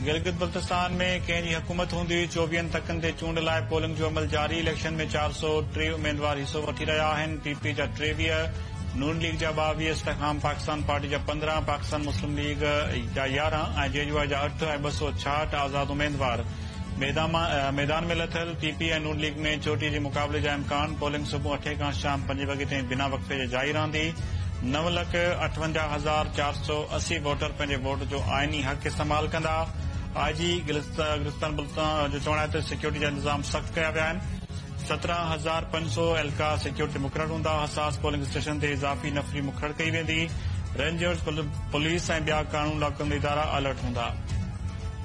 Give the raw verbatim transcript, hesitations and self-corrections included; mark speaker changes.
Speaker 1: गिलगित बल्तिस्तान में कंहिंजी हुकूमत हूंदी चोवीहनि तकनि ते चूंड लाइ पोलिंग जो अमल जारी। इलेक्शन में चार सौ टे उम्मीदवार हिस्सो वठी रहिया आहिनि। पीपी जा टेवीह, नून लीग जा ॿावीह, इस्तेकाम पाकिस्तान पार्टी जा पंद्रहं, पाकिस्तान मुस्लिम लीग जा यारहं ऐं जेजुआ जा अठ ऐं ॿ सौ छाहठि आज़ाद उम्मीदवार मैदान में लथल। पीपी ऐं नून लीग में चोटी जे मुक़ाबले जा इम्कान। पोलिंग सुबुह अठे खां शाम पंजे वॻे ताईं बिना वक़्फ़े जे जारी रहंदी। नव लख अठवंजाह हज़ार चार सौ असी वोटर पंहिंजे वोट जो आइनी हक़ इस्तेमाल कंदा। आईजी गिलिस्तान बुल्तान जो चवण आहे त सिक्योरिटी जा इंतज़ाम सख़्त कया विया आहिनि। सत्रहं हज़ार पंज सौ एहलकार सिक्योरिटी मुक़ररु हूंदा। हसास पोलिंग स्टेशन ते इज़ाफ़ी नफ़री मुक़ररु कई वेंदी। रेंजर्स, पुलिस ऐं ॿिया क़ानून लाॻू कंदड़ इदारा अलर्ट हूंदा।